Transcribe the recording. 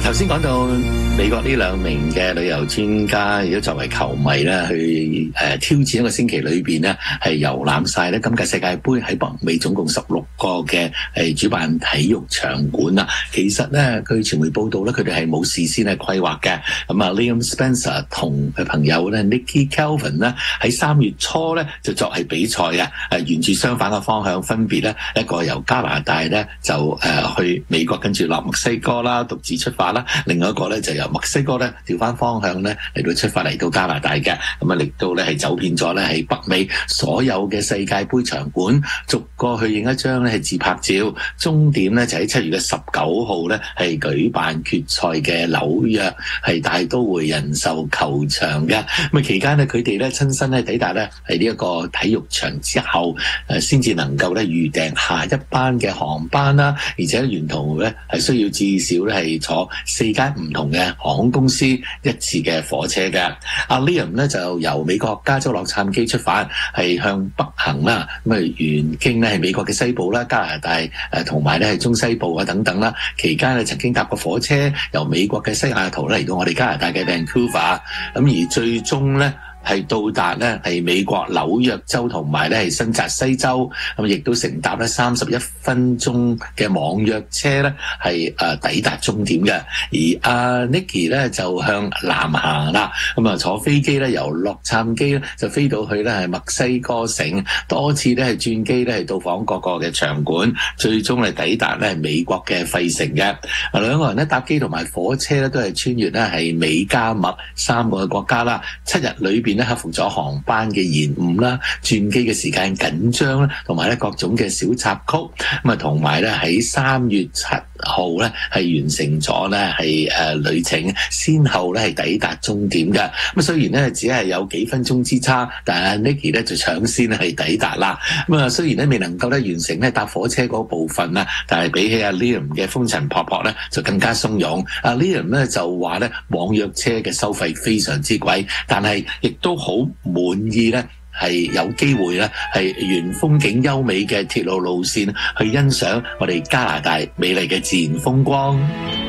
頭先講到美國呢兩名嘅旅遊專家，如果作為球迷咧，去挑戰一個星期裏邊咧，係遊覽晒咧今屆世界盃喺北美總共16個嘅主辦體育場館啦。其實咧，據傳媒報道咧，佢哋係冇事先係規劃嘅。咁啊 ，Liam Spencer 同佢朋友咧 Nicky Kelvin 咧喺3月初咧就作係比賽嘅，沿住相反嘅方向，分別咧一個由加拿大咧就去美國，跟住落墨西哥啦，獨自出發啦。另外一個咧就由墨西哥咧調翻方向咧嚟到出發嚟到加拿大嘅，咁啊嚟到咧係走遍咗咧喺北美所有嘅世界盃場館，逐個去影一張咧係自拍照。終點咧就喺7月嘅19號咧係舉辦決賽嘅紐約係大都會人壽球場嘅。咁啊期間咧佢哋咧親身咧抵達咧係呢一個體育場之後，先至能夠咧預訂下一班嘅航班啦，而且沿途咧係需要至少咧係坐4間唔同嘅航空公司一次嘅火車嘅。阿 Liam 咧就由美國加州洛杉磯出發，係向北行啦，咁啊沿經咧係美國嘅西部啦、加拿大同埋咧係中西部啊等等啦。期間咧曾經搭過火車由美國嘅西雅圖嚟到我哋加拿大嘅 Vancouver， 咁而最終咧係到達咧係美國紐約州同埋咧係新澤西州，咁亦都乘搭咧31分鐘嘅網約車咧係抵達終點嘅。而阿 Nicky 咧就向南行啦，咁啊坐飛機咧由洛杉磯咧就飛到去咧係墨西哥城，多次咧係轉機咧係到訪各個嘅場館，最終係抵達咧美國嘅費城嘅。兩個人咧搭機同埋火車咧都係穿越咧係美加墨3個嘅國家啦，7日裏邊克服咗航班嘅延誤啦、轉機嘅時間緊張啦，同埋咧各種嘅小插曲，咁啊同埋咧喺3月7號咧係完成咗咧係旅程，先後咧係抵達終點嘅。咁雖然咧只係有幾分鐘之差，但係 Nicky 咧就搶先係抵達啦。咁啊雖然咧未能夠咧完成咧搭火車嗰部分啦，但係比起阿 Liam 嘅風塵僕僕咧就更加鬆容。阿 Liam 咧就話咧網約車嘅收費非常之貴，但係亦都好滿意咧，係有機會咧係沿風景優美嘅鐵路路線去欣賞我哋加拿大美麗嘅自然風光。